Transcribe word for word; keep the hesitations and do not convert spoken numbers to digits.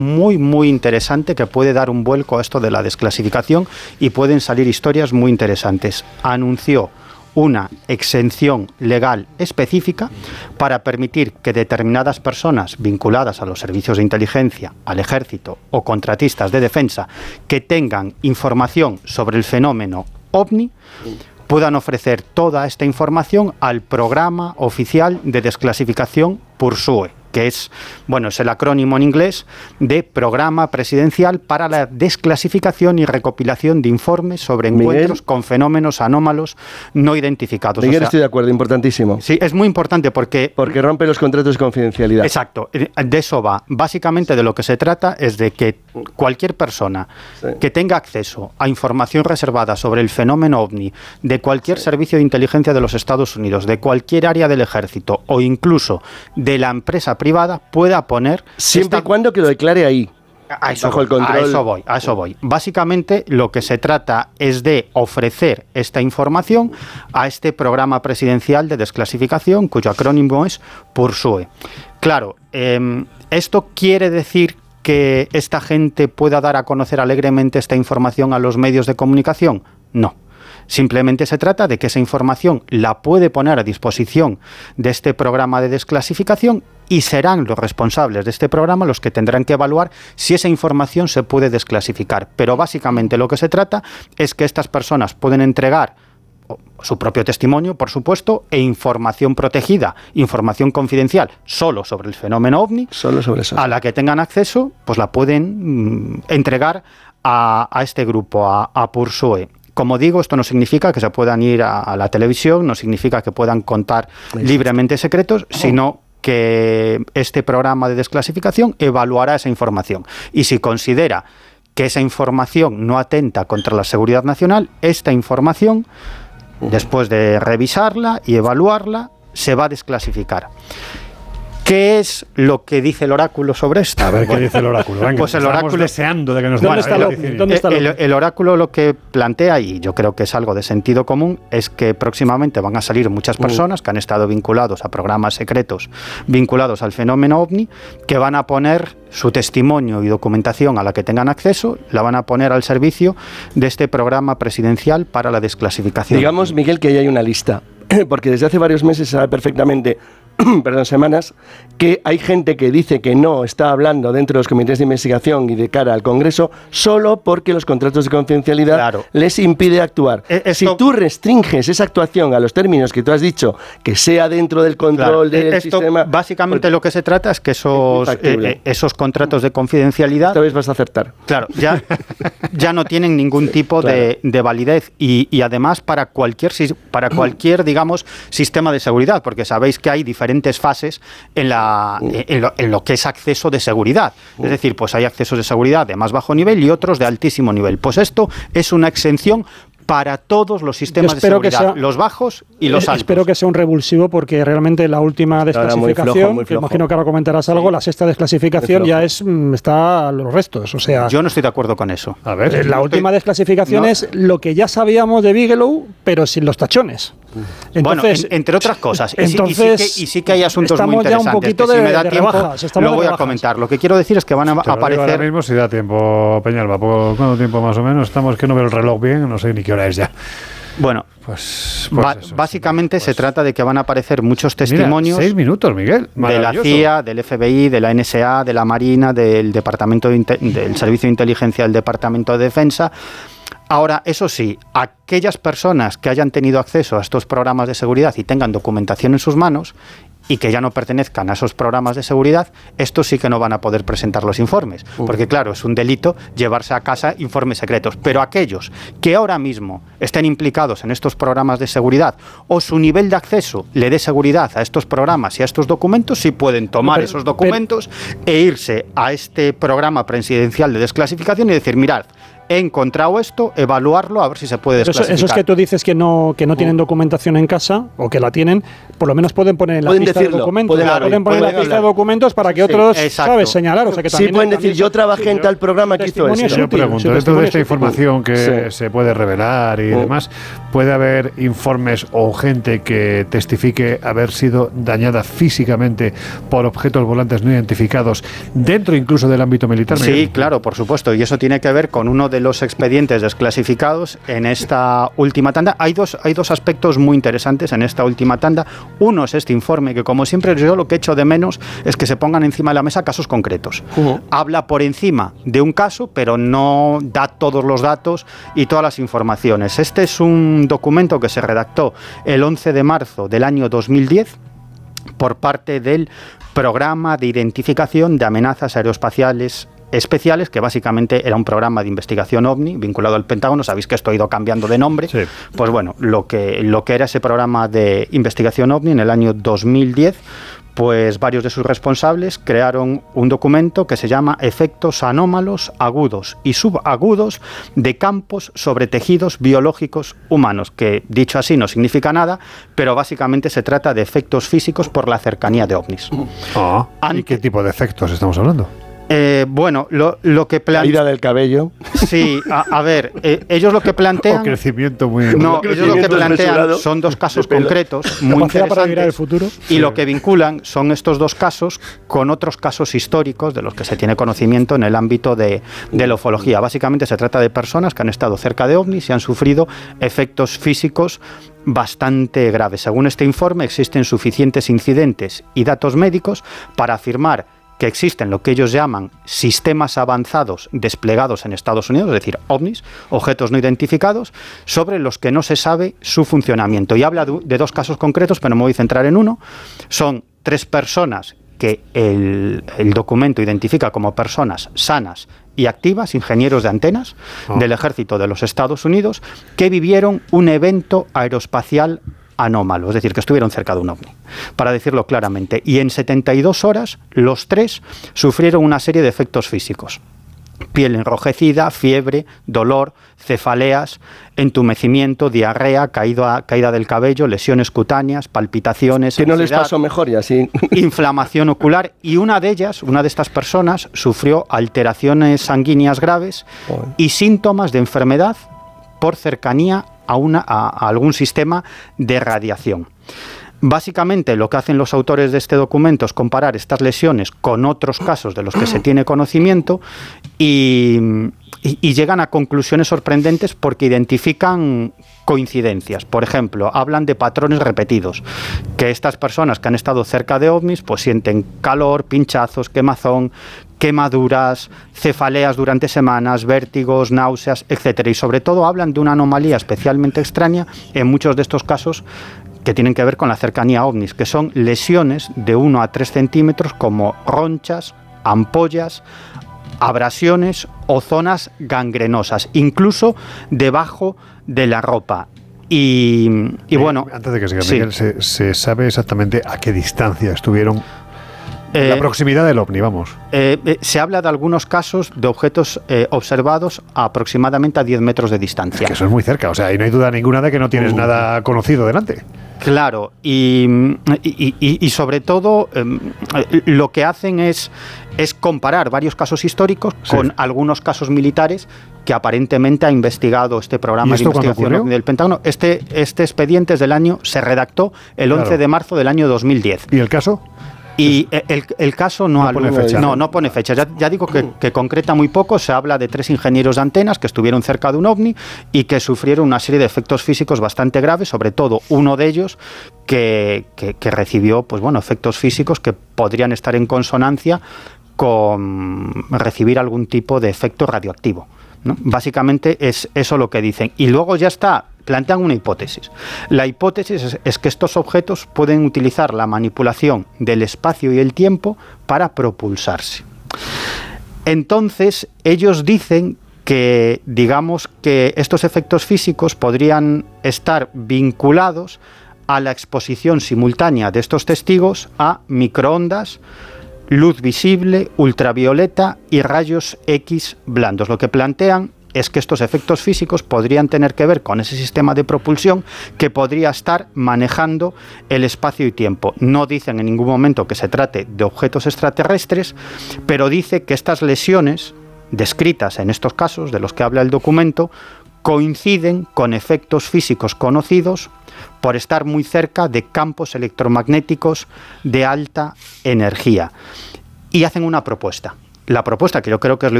muy, muy interesante que puede dar un vuelco a esto de la desclasificación y pueden salir historias muy interesantes. Anunció una exención legal específica para permitir que determinadas personas vinculadas a los servicios de inteligencia, al ejército o contratistas de defensa que tengan información sobre el fenómeno OVNI puedan ofrecer toda esta información al programa oficial de desclasificación PURSUE, que es, bueno, es el acrónimo en inglés de Programa Presidencial para la Desclasificación y Recopilación de Informes sobre Encuentros Miguel, con Fenómenos Anómalos No Identificados. Miguel, o sea, estoy de acuerdo, importantísimo. Sí, es muy importante porque... Porque rompe los contratos de confidencialidad. Exacto, de eso va. Básicamente de lo que se trata es de que cualquier persona sí. que tenga acceso a información reservada sobre el fenómeno OVNI de cualquier sí. servicio de inteligencia de los Estados Unidos, de cualquier área del ejército o incluso de la empresa privada pueda poner... Siempre esta... y cuando que lo declare ahí. A eso, bajo el control. a eso voy, a eso voy. Básicamente lo que se trata es de ofrecer esta información a este programa presidencial de desclasificación, cuyo acrónimo es PURSUE. Claro, eh, esto quiere decir que esta gente pueda dar a conocer alegremente esta información a los medios de comunicación. No. Simplemente se trata de que esa información la puede poner a disposición de este programa de desclasificación y serán los responsables de este programa los que tendrán que evaluar si esa información se puede desclasificar. Pero básicamente lo que se trata es que estas personas pueden entregar su propio testimonio, por supuesto, e información protegida, información confidencial, solo sobre el fenómeno OVNI, solo sobre eso. A la que tengan acceso, pues la pueden mm, entregar a, a este grupo, a, a PURSUE. Como digo, esto no significa que se puedan ir a, a la televisión, no significa que puedan contar libremente secretos, sino que este programa de desclasificación evaluará esa información. Y si considera que esa información no atenta contra la seguridad nacional, esta información, después de revisarla y evaluarla, se va a desclasificar. ¿Qué es lo que dice el oráculo sobre esto? A ver, ¿qué dice el oráculo? Venga, pues el oráculo deseando de que nos ¿Dónde está el, ¿dónde está el, el oráculo lo que plantea, y yo creo que es algo de sentido común, es que próximamente van a salir muchas personas que han estado vinculados a programas secretos vinculados al fenómeno OVNI, que van a poner su testimonio y documentación a la que tengan acceso, la van a poner al servicio de este programa presidencial para la desclasificación. Digamos, Miguel, que ahí hay una lista, porque desde hace varios meses se sabe perfectamente, perdón, semanas, que hay gente que dice que no está hablando dentro de los comités de investigación y de cara al Congreso solo porque los contratos de confidencialidad claro. les impide actuar. Esto, si tú restringes esa actuación a los términos que tú has dicho, que sea dentro del control claro. del Esto, sistema... Básicamente pues, lo que se trata es que esos, eh, esos contratos de confidencialidad... Esta vez vas a acertar. Claro, ya, ya no tienen ningún tipo claro. de, de validez y, y además para cualquier, para cualquier, digamos, sistema de seguridad, porque sabéis que hay diferentes fases en, la, en, lo, en lo que es acceso de seguridad. Es decir, pues hay accesos de seguridad de más bajo nivel y otros de altísimo nivel. Pues esto es una exención para todos los sistemas de seguridad, sea, los bajos y los altos. Espero que sea un revulsivo porque realmente la última desclasificación, muy flojo, muy flojo. que imagino que ahora comentarás algo, sí. la sexta desclasificación ya es está a los restos. O sea, yo no estoy de acuerdo con eso. A ver, eh, la no última estoy... desclasificación no. es lo que ya sabíamos de Bigelow, pero sin los tachones. Entonces, bueno, en, entre otras cosas, y, entonces, y, sí que, y sí que hay asuntos muy interesantes. Ya un poquito que de, si me da de tiempo, rebajas, lo voy a comentar. Lo que quiero decir es que van a Te aparecer... Ahora mismo si da tiempo, Peñalba, ¿cuánto tiempo más o menos? Estamos que no veo el reloj bien, no sé ni qué hora es ya. Bueno, pues, pues ba eso, básicamente pues. se trata de que van a aparecer muchos testimonios. Mira, seis minutos, Miguel. De la C I A, del F B I, de la N S A, de la Marina, del Departamento de del Servicio de Inteligencia del Departamento de Defensa. Ahora, eso sí, aquellas personas que hayan tenido acceso a estos programas de seguridad y tengan documentación en sus manos y que ya no pertenezcan a esos programas de seguridad, estos sí que no van a poder presentar los informes. Porque claro, es un delito llevarse a casa informes secretos. Pero aquellos que ahora mismo estén implicados en estos programas de seguridad o su nivel de acceso le dé seguridad a estos programas y a estos documentos, sí pueden tomar pero, esos documentos pero, e irse a este programa presidencial de desclasificación y decir, mirad, he encontrado esto, evaluarlo, a ver si se puede desclasificar. Eso, eso es que tú dices que no, que no tienen documentación en casa, o que la tienen, por lo menos pueden poner en la pista decirlo, de documentos. Pueden, claro, pueden poner en la pista hablar. de documentos para que otros, sí, ¿sabes?, señalar. O sea, que sí, pueden decir, yo trabajé en tal programa que hizo eso. Yo pregunto, dentro de esta información que sí. se puede revelar y sí. demás, ¿puede haber informes o gente que testifique haber sido dañada físicamente por objetos volantes no identificados dentro incluso del ámbito militar? Sí, Miguel. Claro, por supuesto, y eso tiene que ver con uno de los expedientes desclasificados en esta última tanda. Hay dos, hay dos aspectos muy interesantes en esta última tanda. Uno es este informe, que como siempre yo lo que echo de menos es que se pongan encima de la mesa casos concretos. Uh-huh. Habla por encima de un caso, pero no da todos los datos y todas las informaciones. Este es un documento que se redactó el once de marzo del año dos mil diez por parte del Programa de Identificación de Amenazas Aeroespaciales Especiales, que básicamente era un programa de investigación OVNI vinculado al Pentágono. Sabéis que esto ha ido cambiando de nombre. Sí. Pues bueno, lo que, lo que era ese programa de investigación OVNI en el año dos mil diez, pues varios de sus responsables crearon un documento que se llama Efectos anómalos, agudos y subagudos de campos sobre tejidos biológicos humanos, que dicho así no significa nada, pero básicamente se trata de efectos físicos por la cercanía de ovnis. Ah, ¿y qué tipo de efectos estamos hablando? Eh, bueno, lo, lo que plantean... Caída del cabello. Sí, a, a ver, eh, ellos lo que plantean... O crecimiento muy... No, ellos lo que plantean son dos casos concretos muy interesantes, para el futuro. Y sí. Lo que vinculan son estos dos casos con otros casos históricos de los que se tiene conocimiento en el ámbito de, de la ufología. Básicamente se trata de personas que han estado cerca de ovnis y han sufrido efectos físicos bastante graves. Según este informe, existen suficientes incidentes y datos médicos para afirmar que existen lo que ellos llaman sistemas avanzados desplegados en Estados Unidos, es decir, ovnis, objetos no identificados, sobre los que no se sabe su funcionamiento. Y habla de dos casos concretos, pero me voy a centrar en uno. Son tres personas que el, el documento identifica como personas sanas y activas, ingenieros de antenas oh. del ejército de los Estados Unidos, que vivieron un evento aeroespacial anómalo, es decir, que estuvieron cerca de un ovni, para decirlo claramente. Y en setenta y dos horas, los tres sufrieron una serie de efectos físicos. Piel enrojecida, fiebre, dolor, cefaleas, entumecimiento, diarrea, caída, caída del cabello, lesiones cutáneas, palpitaciones, que no ansiedad, les pasó mejor y así. Inflamación ocular, y una de ellas, una de estas personas, sufrió alteraciones sanguíneas graves oh. y síntomas de enfermedad por cercanía a, una, a, a algún sistema de radiación. Básicamente lo que hacen los autores de este documento es comparar estas lesiones con otros casos de los que se tiene conocimiento y, y, y llegan a conclusiones sorprendentes porque identifican coincidencias. Por ejemplo, hablan de patrones repetidos, que estas personas que han estado cerca de ovnis pues sienten calor, pinchazos, quemazón, quemaduras, cefaleas durante semanas, vértigos, náuseas, etcétera. Y sobre todo hablan de una anomalía especialmente extraña en muchos de estos casos que tienen que ver con la cercanía a ovnis, que son lesiones de uno a tres centímetros como ronchas, ampollas, abrasiones o zonas gangrenosas, incluso debajo de la ropa. Y, y bueno... Antes de que siga, Miguel, sí. ¿se, ¿se sabe exactamente a qué distancia estuvieron? Eh, la proximidad del ovni, vamos. Eh, eh, se habla de algunos casos de objetos eh, observados a aproximadamente a diez metros de distancia. Es que eso es muy cerca, o sea, y no hay duda ninguna de que no tienes uh. nada conocido delante. Claro, y, y, y, y sobre todo eh, lo que hacen es, es comparar varios casos históricos sí. con algunos casos militares que aparentemente ha investigado este programa de investigación del Pentágono. Este, este expediente es del año, se redactó el once claro. de marzo del año dos mil diez. ¿Y el caso? Y el, el caso no, no pone fecha. No, no pone fecha. Ya, ya digo que, que concreta muy poco. Se habla de tres ingenieros de antenas que estuvieron cerca de un ovni y que sufrieron una serie de efectos físicos bastante graves, sobre todo uno de ellos que, que, que recibió pues bueno, efectos físicos que podrían estar en consonancia con recibir algún tipo de efecto radioactivo, ¿no? Básicamente es eso lo que dicen. Y luego ya está, plantean una hipótesis. La hipótesis es, es que estos objetos pueden utilizar la manipulación del espacio y el tiempo para propulsarse. Entonces, ellos dicen que, digamos, que estos efectos físicos podrían estar vinculados a la exposición simultánea de estos testigos a microondas, luz visible, ultravioleta y rayos X blandos. Lo que plantean es que estos efectos físicos podrían tener que ver con ese sistema de propulsión que podría estar manejando el espacio y tiempo. No dicen en ningún momento que se trate de objetos extraterrestres, pero dice que estas lesiones descritas en estos casos de los que habla el documento coinciden con efectos físicos conocidos por estar muy cerca de campos electromagnéticos de alta energía. Y hacen una propuesta. La propuesta, que yo creo que es lo